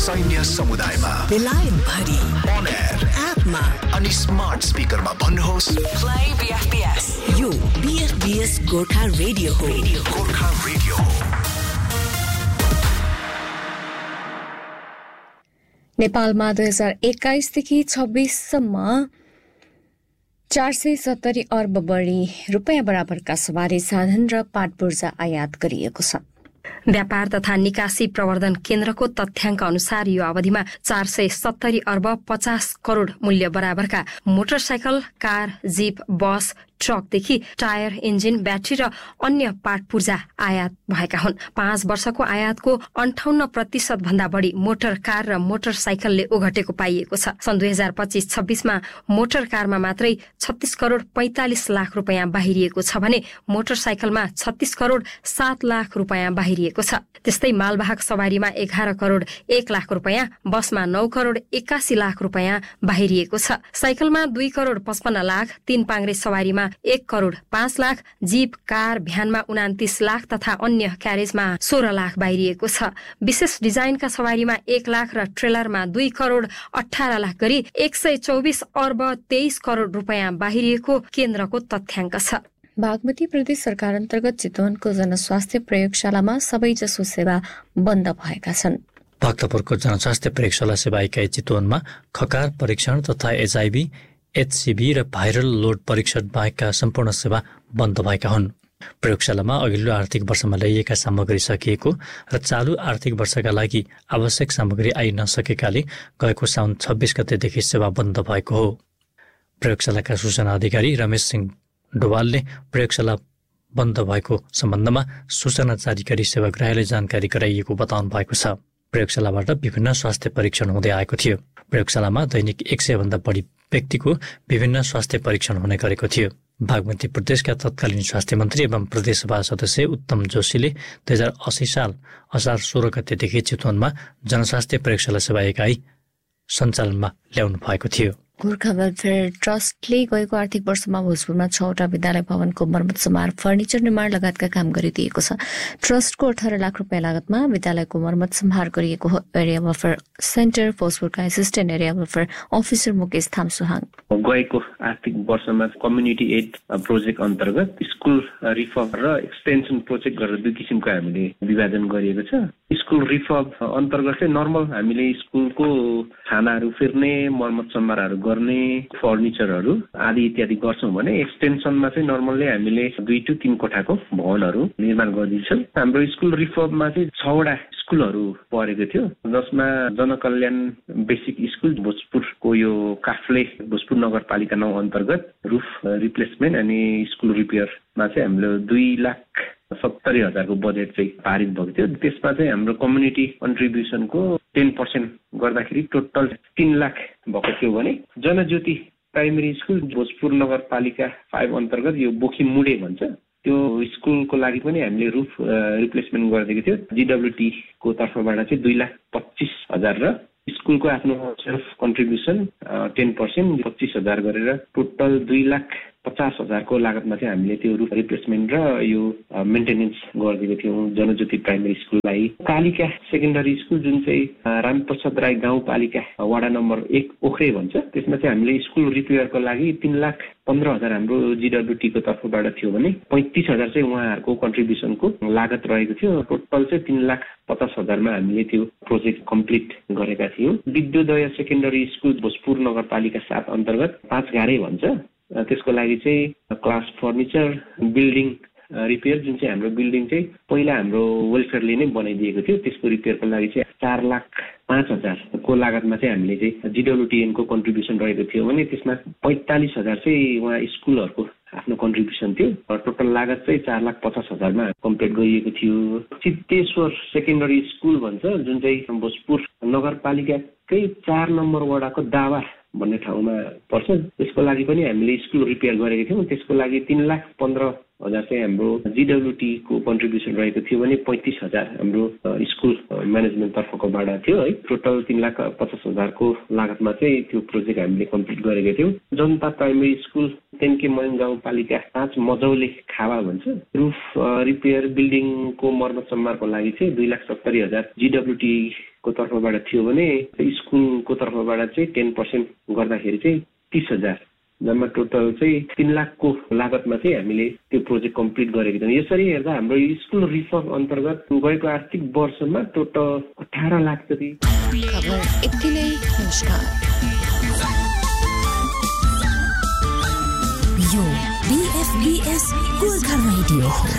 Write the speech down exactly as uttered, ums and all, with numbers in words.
सैन्य समुदायमा बेलायत भरि on air एपमा अनि स्मार्ट स्पिकरमा भन्नुहोस् प्ले बीएफबीएस। यो बीएफबीएस गोर्खा रेडियो हो। गोर्खा रेडियो हो। नेपालमा दुई हजार एक्काइसदेखि छब्बीससम्म चार सय सत्तरी अर्ब बढी रुपियाँ बराबरका सवारी साधन र पाटपुर्जा आयात गरिएको छ। व्यापार तथा निकासी प्रवर्धन केन्द्रको तथ्याङ्क अनुसार यो अवधिमा चार सय सत्तरी अर्ब पचास करोड़ मूल्य बराबरका मोटरसाइकल, कार, जीप, बस, ट्रकदेखि टायर, इन्जिन, ब्याट्री र अन्य पार्ट पूर्जा आयात भएका हुन्। पाँच वर्षको आयातको अन्ठाउन्न प्रतिशत भन्दा बढी मोटर कार र मोटरसाइकलले ओघटेको पाइएको छ। सन् दुई हजार पच्चीस छब्बीसमा मोटर कारमा मात्रै छत्तीस करोड़ पैंतालिस लाख रुपियाँ बाहिरिएको छ भने मोटरसाइकलमा छत्तीस करोड़ सात लाख रुपियाँ बाहिरिएको छ। त्यस्तै मालवाहक सवारीमा एघार करोड़ एक लाख रुपियाँ, बसमा नौ करोड़ एकासी लाख रुपियाँ बाहिरिएको छ। साइकलमा दुई करोड़ पचपन्न लाख, तीन पाङ्ग्रे सवारीमा एक करोड़ पाँच लाख, जीप, कार, भ्यानमा उनातिस लाख तथा अन्य क्यारेजमा सोह्र लाख बाहिरिएको छ। विशेष डिजाइनका सवारीमा एक लाख र ट्रेलरमा दुई करोड़ अठार लाख गरी एक सय चौबिस अर्ब तेइस करोड़ रुपियाँ बाहिरिएको केन्द्रको तथ्याङ्क छ। बागमती प्रदेश सरकार अन्तर्गत चितवनको जनस्वास्थ्य प्रयोगशालामा सबैजसो सेवा बन्द भएका छन्। भक्तपुरको जनस्वास्थ्य प्रयोगशाला सेवा इकाइ चितवनमा खकार परीक्षण तथा एचआईभी, एचसीभी र भाइरल लोड परीक्षण बाहेकका सम्पूर्ण सेवा बन्द भएका हुन्। प्रयोगशालामा अघिल्लो आर्थिक वर्षमा ल्याइएका सामग्री सकिएको र चालु आर्थिक वर्षका लागि आवश्यक सामग्री आइ नसकेकाले गएको साउन छब्बीस गतेदेखि सेवा बन्द भएको हो। प्रयोगशालाका सूचना अधिकारी रमेश सिंह डोवालले प्रयोगशाला बन्द भएको सम्बन्धमा सूचना जारी गरी सेवाग्राहीलाई जानकारी गराइएको बताउनु भएको छ। प्रयोगशालाबाट विभिन्न स्वास्थ्य परीक्षण हुँदै आएको थियो। प्रयोगशालामा दैनिक एक सय भन्दा बढी व्यक्तिको विभिन्न स्वास्थ्य परीक्षण हुने गरेको थियो। बागमती प्रदेशका तत्कालीन स्वास्थ्य मन्त्री एवं प्रदेशसभा सदस्य उत्तम जोशीले दुई हजार अस्सी साल असार सोह्र गतेदेखि चितवनमा जनस्वास्थ्य प्रयोगशाला सेवा इकाइ सञ्चालनमा ल्याउनु भएको थियो। गोर्खा वेलफेयर ट्रस्टले गएको आर्थिक वर्षमा भोजपुरमा छवटा विद्यालय भवनको मर्मत समार, फर्निचर निर्माण लगायतका काम गरिदिएको छ। ट्रस्टको अठार लाख रुपियाँ लागतमा विद्यालयको मर्मत सम्हार गरिएको हो। Area welfare centre भोजपुरका assistant area welfare officer Mukesh थामसुहाङ गएको आर्थिक वर्षमा कम्युनिटी एड प्रोजेक्ट अन्तर्गत स्कुल रिफर्ब र एक्सटेन्सन प्रोजेक्ट गरेर दुई किसिमको हामीले विभाजन गरिएको छ। स्कुल रिफर्ब अन्तर्गत चाहिँ नर्मल हामीले स्कुलको खानाहरू फेर्ने, मर्मत सम्हारहरू गर्ने, फर्निचरहरू आदि इत्यादि गर्छौँ भने एक्सटेन्सनमा चाहिँ नर्मल्ली हामीले दुई टु तीन कोठाको भवनहरू निर्माण गरिदिन्छौँ। हाम्रो स्कुल रिफर्बमा चाहिँ छवटा स्कुलहरू परेको थियो, जसमा जनकल्याण बेसिक स्कुल भोजपुरको यो काफ्ले भोजपुर नगरपालिका नौ अन्तर्गत रुफ रिप्लेसमेन्ट अनि स्कुल रिपेयरमा चाहिँ हाम्रो दुई लाख सत्तरी हजारको बजेट चाहिँ पारित भएको थियो। त्यसमा चाहिँ हाम्रो कम्युनिटी कन्ट्रिब्युसनको टेन पर्सेन्ट गर्दाखेरि टोटल तीन लाख भएको थियो भने जनज्योति प्राइमेरी स्कुल भोजपुर नगरपालिका फाइभ अन्तर्गत यो बोखी मुडे भन्छ, त्यो स्कुलको लागि पनि हामीले रुफ रिप्लेसमेन्ट गरिदिएको थियो। जिडब्ल्युटीको तर्फबाट चाहिँ दुई लाख पच्चिस हजार र स्कुलको आफ्नो सेल्फ कन्ट्रिब्युसन टेन पर्सेन्ट पच्चिस हजार गरेर टोटल दुई लाख पचास हजारको लागतमा चाहिँ हामीले त्यो रुफ रिप्लेसमेन्ट र यो मेन्टेनेन्स गरिदिएको थियौँ जनज्योति प्राइमेरी स्कुललाई। कालिका सेकेन्डरी स्कुल जुन चाहिँ रामप्रसाद राई गाउँपालिका वडा नम्बर एक ओख्रे भन्छ, त्यसमा चाहिँ हामीले स्कुल रिपेयरको लागि तीन लाख पन्ध्र हजार हाम्रो जिडब्ल्युटीको तर्फबाट थियो भने पैँतिस हजार चाहिँ उहाँहरूको कन्ट्रिब्युसनको लागत रहेको थियो। टोटल चाहिँ तीन लाख पचास हजारमा हामीले त्यो प्रोजेक्ट कम्प्लिट गरेका थियौँ। विद्योदय सेकेन्डरी स्कुल भोजपुर नगरपालिका सात अन्तर्गत पाँच घारे भन्छ, त्यसको लागि चाहिँ क्लास फर्निचर, बिल्डिङ रिपेयर, जुन चाहिँ हाम्रो बिल्डिङ चाहिँ पहिला हाम्रो वेलफेयरले नै बनाइदिएको थियो, त्यसको रिपेयरको लागि चाहिँ चार लाख पाँच हजारको लागतमा चाहिँ हामीले चाहिँ जिडब्ल्युटीएनको कन्ट्रिब्युसन रहेको थियो भने त्यसमा पैँतालिस हजार चाहिँ उहाँ स्कुलहरूको आफ्नो कन्ट्रिब्युसन थियो। टोटल लागत चाहिँ चार लाख पचास हजारमा कम्प्लिट गरिएको थियो। सिद्धेश्वर सेकेन्डरी स्कुल भन्छ, जुन चाहिँ भोजपुर नगरपालिकाकै चार नम्बर वडाको दावा भन्ने ठाउँमा पर्छ, त्यसको लागि पनि हामीले स्कुल रिपेयर गरेको थियौँ। त्यसको लागि तीन लाख पन्ध्र हजार चाहिँ हाम्रो जिडब्ल्युटीको कन्ट्रिब्युसन रहेको थियो भने पैँतिस हजार हाम्रो स्कुल म्यानेजमेन्ट तर्फकोबाट थियो है। टोटल तीन लाख पचास हजारको लागतमा चाहिँ त्यो प्रोजेक्ट हामीले कम्प्लिट गरेका थियौँ। जनता प्राइमेरी स्कुल तेन्के मयङ गाउँपालिका पाँच मजौले खावा भन्छ, रुफ रिपेयर बिल्डिङको मर्मत सम्मारको लागि चाहिँ दुई लाख सत्तरी हजार जिडब्ल्युटी को तर्फबाट थियो भने स्कुलको तर्फबाट चाहिँ टेन पर्सेन्ट गर्दाखेरि चाहिँ तीस हजार जम्मा टोटल चाहिँ तीन लाखको लागतमा चाहिँ हामीले त्यो प्रोजेक्ट कम्प्लिट गरेको छौँ। यसरी हेर्दा हाम्रो स्कुल रिफर्म अन्तर्गत गएको आर्थिक वर्षमा टोटल अठार लाख जति। यो बीएफबीएस गोर्खा रेडियो हो।